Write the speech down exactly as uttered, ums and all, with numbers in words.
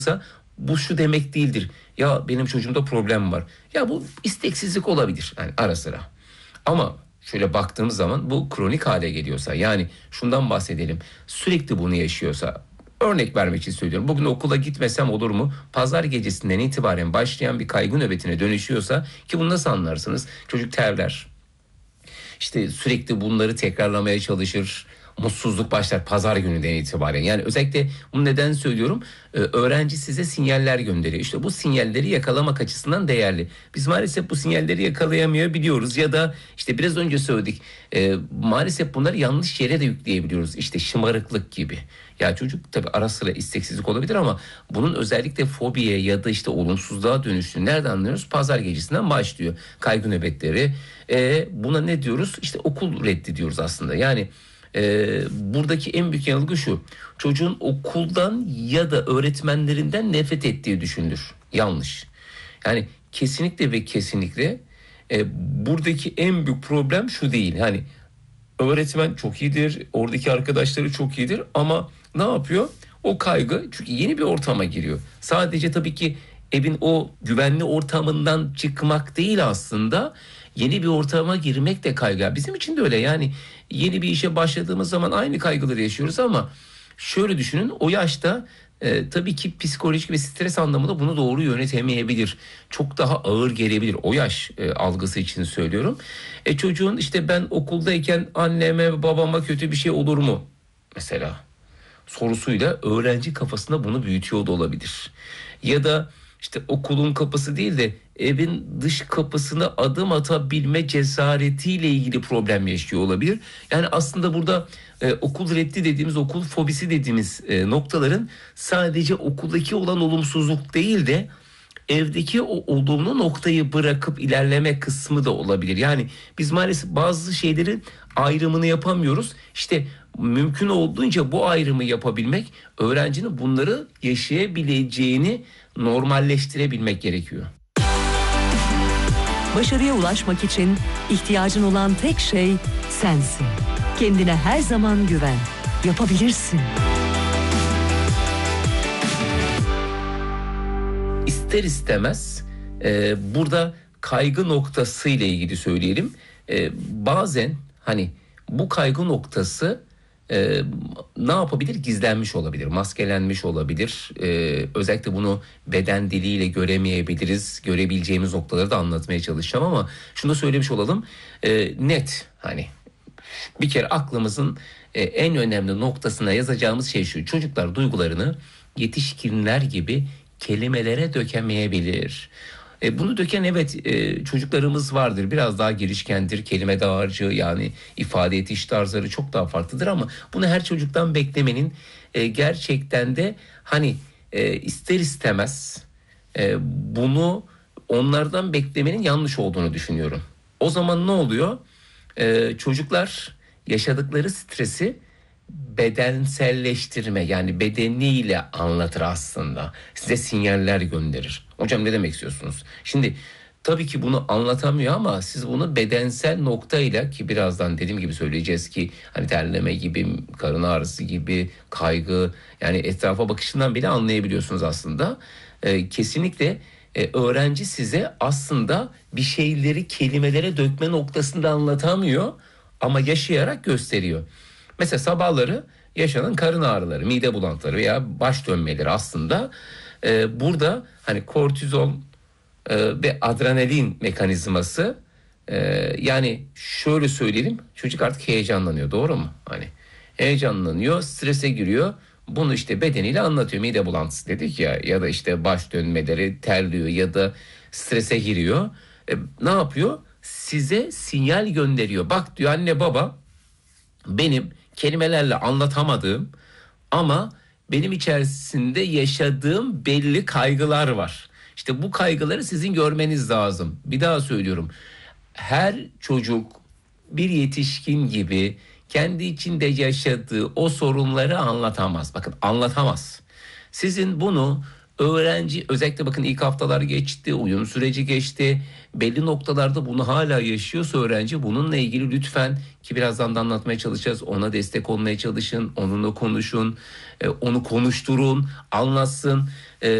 bu şu demek değildir. Ya benim çocuğumda problem var. Ya bu isteksizlik olabilir yani ara sıra. Ama şöyle baktığımız zaman bu kronik hale geliyorsa, yani şundan bahsedelim. Sürekli bunu yaşıyorsa, örnek vermek için söylüyorum. Bugün okula gitmesem olur mu? Pazar gecesinden itibaren başlayan bir kaygı nöbetine dönüşüyorsa, ki bunu nasıl anlarsınız? Çocuk terler. İşte sürekli bunları tekrarlamaya çalışır. Mutsuzluk başlar pazar gününden itibaren. Yani özellikle bunu neden söylüyorum? Ee, öğrenci size sinyaller gönderiyor. İşte bu sinyalleri yakalamak açısından değerli. Biz maalesef bu sinyalleri yakalayamayabiliyoruz. Ya da işte biraz önce söyledik. E, maalesef bunları yanlış yere de yükleyebiliyoruz. İşte şımarıklık gibi. Ya çocuk tabii ara sıra isteksizlik olabilir ama bunun özellikle fobiye ya da işte olumsuzluğa dönüştüğünü nereden anlıyoruz? Pazar gecesinden başlıyor kaygı nöbetleri. E, buna ne diyoruz? İşte okul reddi diyoruz aslında. Yani Ee, buradaki en büyük yanılgı şu: çocuğun okuldan ya da öğretmenlerinden nefret ettiği düşünülür. Yanlış. Yani kesinlikle ve kesinlikle e, buradaki en büyük problem şu değil. Hani öğretmen çok iyidir, oradaki arkadaşları çok iyidir ama ne yapıyor? O kaygı, çünkü yeni bir ortama giriyor. Sadece tabii ki evin o güvenli ortamından çıkmak değil aslında. Yeni bir ortama girmek de kaygı. Bizim için de öyle. Yani yeni bir işe başladığımız zaman aynı kaygıları yaşıyoruz ama şöyle düşünün, o yaşta e, tabii ki psikolojik ve stres anlamında bunu doğru yönetemeyebilir. Çok daha ağır gelebilir. O yaş e, algısı için söylüyorum. E çocuğun işte ben okuldayken anneme babama kötü bir şey olur mu mesela sorusuyla öğrenci kafasında bunu büyütüyor da olabilir. Ya da işte okulun kapısı değil de evin dış kapısına adım atabilme cesaretiyle ilgili problem yaşıyor olabilir. Yani aslında burada e, okul reddi dediğimiz, okul fobisi dediğimiz e, noktaların sadece okuldaki olan olumsuzluk değil de evdeki o olumlu noktayı bırakıp ilerleme kısmı da olabilir. Yani biz maalesef bazı şeylerin ayrımını yapamıyoruz. İşte mümkün olduğunca bu ayrımı yapabilmek, öğrencinin bunları yaşayabileceğini normalleştirebilmek gerekiyor. Başarıya ulaşmak için ihtiyacın olan tek şey sensin. Kendine her zaman güven. Yapabilirsin. İster istemez e, burada kaygı noktası ile ilgili söyleyelim. E, bazen hani bu kaygı noktası e, ne yapabilir? Gizlenmiş olabilir, maskelenmiş olabilir. E, özellikle bunu beden diliyle göremeyebiliriz. Görebileceğimiz noktaları da anlatmaya çalışacağım ama şunu da söylemiş olalım. E, net hani bir kere aklımızın e, en önemli noktasına yazacağımız şey şu: çocuklar duygularını yetişkinler gibi kelimelere dökemeyebilir. E, bunu döken evet e, çocuklarımız vardır. Biraz daha girişkendir, kelime dağarcığı, yani ifade ediş tarzları çok daha farklıdır ama bunu her çocuktan beklemenin e, gerçekten de hani e, ister istemez e, bunu onlardan beklemenin yanlış olduğunu düşünüyorum. O zaman ne oluyor? E, çocuklar yaşadıkları stresi bedenselleştirme, yani bedeniyle anlatır aslında. Size sinyaller gönderir. Hocam ne demek istiyorsunuz? Şimdi tabii ki bunu anlatamıyor ama siz bunu bedensel noktayla, ki birazdan dediğim gibi söyleyeceğiz ki hani terleme gibi, karın ağrısı gibi, kaygı, yani etrafa bakışından bile anlayabiliyorsunuz aslında. Ee, kesinlikle e, öğrenci size aslında bir şeyleri kelimelere dökme noktasında anlatamıyor ama yaşayarak gösteriyor. Mesela sabahları yaşanan karın ağrıları, mide bulantıları veya baş dönmeleri aslında e, burada hani kortizol e, ve adrenalin mekanizması, e, yani şöyle söyleyelim, çocuk artık heyecanlanıyor, doğru mu? Hani heyecanlanıyor, strese giriyor. Bunu işte bedeniyle anlatıyor. Mide bulantısı dedik ya, ya da işte baş dönmeleri, terliyor ya da strese giriyor. E, ne yapıyor? Size sinyal gönderiyor. Bak diyor, anne baba, benim kelimelerle anlatamadığım ama benim içerisinde yaşadığım belli kaygılar var. İşte bu kaygıları sizin görmeniz lazım. Bir daha söylüyorum. Her çocuk bir yetişkin gibi kendi içinde yaşadığı o sorunları anlatamaz. Bakın, anlatamaz. Sizin bunu öğrenci özellikle bakın ilk haftalar geçti, uyum süreci geçti. Belli noktalarda bunu hala yaşıyorsa öğrenci bununla ilgili lütfen ki birazdan da anlatmaya çalışacağız. Ona destek olmaya çalışın, onunla konuşun, e, onu konuşturun, anlatsın. E,